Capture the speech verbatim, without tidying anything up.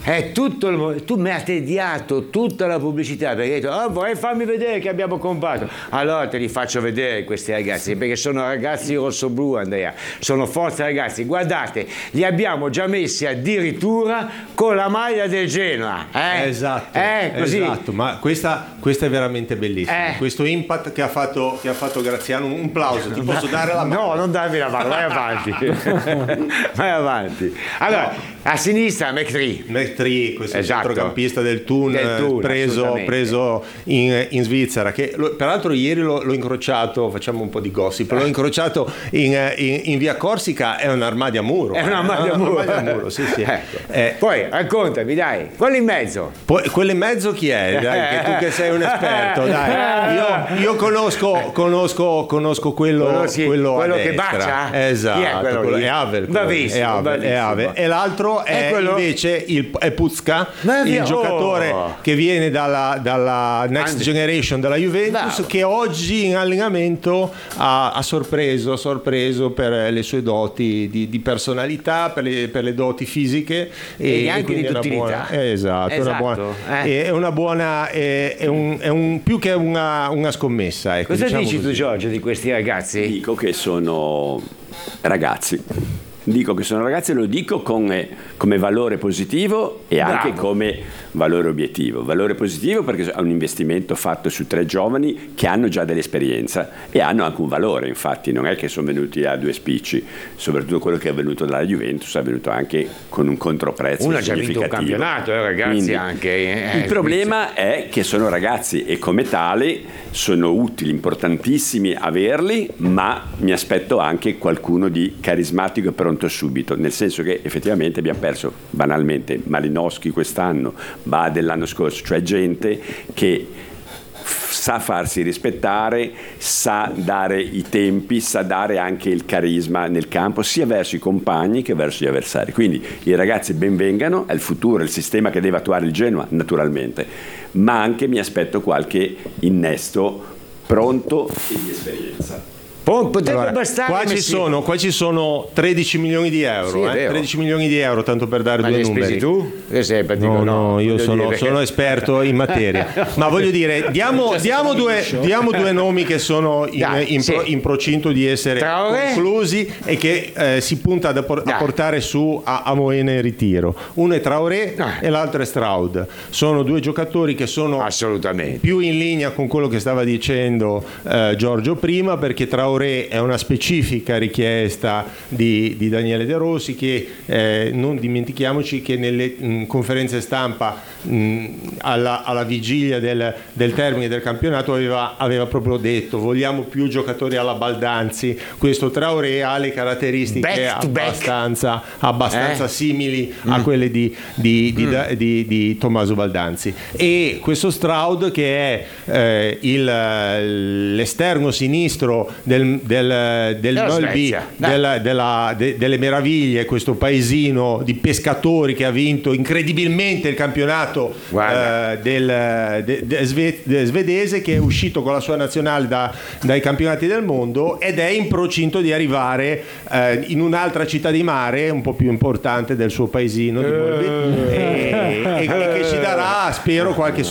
È tutto il, tu mi hai tediato tutta la pubblicità perché hai detto oh, vorrei farmi vedere che abbiamo comprato. Allora te li faccio vedere questi ragazzi perché sono ragazzi rossoblu, Andrea, sono forza ragazzi, guardate, li abbiamo già messi addirittura con la maglia del Genoa, eh? Esatto, eh, così. esatto, ma questa, questa è veramente bellissima, eh. questo impact che ha fatto, che ha fatto Graziano, un plauso, ti posso dare la mano? No, non darmi la mano, vai avanti. Vai avanti. Allora, no. A sinistra McTree. McTree, questo esatto. centrocampista del Thun, del Thun preso, preso in, in Svizzera, che lo, peraltro ieri l'ho, l'ho incrociato, facciamo un po' di gossip, l'ho incrociato in, in, in via Corsica, è un armadio a muro. È un armadio a muro. A muro, sì, sì. Ecco. Eh. Poi raccontami, dai, quello in mezzo. Poi, quello in mezzo chi è? Dai, che tu che sei un esperto, dai. Io, io conosco, conosco, conosco quello, Conosci, quello, quello a che destra. Bacia? Esatto, Chi è quello quello, lì? è Havel. Bravissimo, è Havel, bravissimo. è Havel. E l'altro è, è quello... invece il, è Pucca, Bravissimo. il giocatore oh. che viene dalla, dalla Next And... Generation della Juventus, Bravo. che oggi in allenamento ha, ha sorpreso, ha sorpreso per le sue doti di, di personalità, per le, per le doti fisiche e, e anche di duttilità. Buona, eh, esatto, esatto. Una buona, eh. è una buona, è, è, un, è un più che una, una scommessa. Ecco, Cosa diciamo dici così. tu, Giorgio, di questi ragazzi? Dico che sono ragazzi. Dico che sono ragazzi e lo dico come, come valore positivo e Bravo. anche come valore obiettivo. Valore positivo perché è un investimento fatto su tre giovani che hanno già dell'esperienza e hanno anche un valore, infatti non è che sono venuti a due spicci, soprattutto quello che è venuto dalla Juventus è venuto anche con un controprezzo uno ha già vinto un significativo. campionato, eh, ragazzi. Quindi, anche eh, il problema è che sono ragazzi e come tali sono utili, importantissimi averli, ma mi aspetto anche qualcuno di carismatico e pronto subito, nel senso che effettivamente abbiamo perso banalmente Malinowski quest'anno, Bade l'anno scorso, cioè gente che sa farsi rispettare, sa dare i tempi, sa dare anche il carisma nel campo sia verso i compagni che verso gli avversari. Quindi i ragazzi benvengano, è il futuro, è il sistema che deve attuare il Genoa naturalmente, ma anche mi aspetto qualche innesto pronto e di esperienza. Potrebbe allora, bastare. Qua ci, sono, qua ci sono tredici milioni di euro, sì, eh? tredici milioni di euro, tanto per dare ma due li hai numeri. spesi tu? Io sempre dico no, no, no, io sono, dire... sono esperto in materia. Ma voglio dire, diamo, diamo, due, diamo due nomi che sono in, Dai, in, sì. pro, in procinto di essere Traoré. conclusi e che eh, si punta a, por- a portare su a, a Moena in ritiro. Uno è Traoré ah. e l'altro è Stroud. Sono due giocatori che sono assolutamente più in linea con quello che stava dicendo eh, Giorgio prima, perché Traoré è una specifica richiesta di, di Daniele De Rossi, che eh, non dimentichiamoci che nelle mh, conferenze stampa mh, alla, alla vigilia del, del termine del campionato aveva, aveva proprio detto vogliamo più giocatori alla Baldanzi. Questo Traoré ha le caratteristiche back abbastanza, abbastanza eh? simili mm. a quelle di, di, di, mm. di, di, di Tommaso Baldanzi, e questo Stroud che è eh, il, l'esterno sinistro del, del del Mölby, della, della, de, delle meraviglie, questo paesino di pescatori che ha vinto incredibilmente il campionato eh, del, de, de, sve, de, svedese, che è uscito con la sua nazionale da, dai campionati del mondo ed è in procinto di arrivare eh, in un'altra città di mare un po' più importante del suo paesino di Mölby, e, e, e che ci darà, spero, qualche